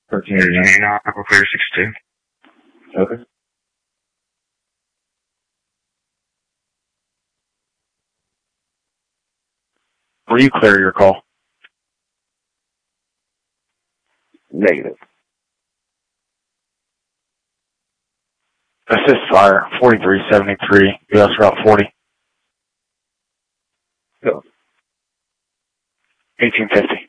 1389, Aqua Clear 62. Okay. Will you clear your call? Negative. Assist fire, 4373, US Route 40. Go. 1850.